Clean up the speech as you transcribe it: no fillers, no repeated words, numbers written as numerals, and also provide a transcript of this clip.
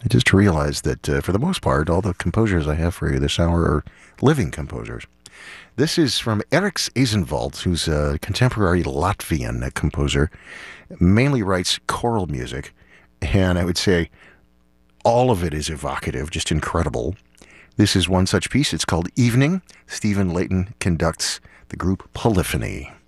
I just realized that for the most part, all the composers I have for you this hour are living composers. This is from Eriks Eisenwald, who's a contemporary Latvian composer, mainly writes choral music, and I would say all of it is evocative, just incredible. This is one such piece. It's called Evening. Stephen Layton conducts the group Polyphony.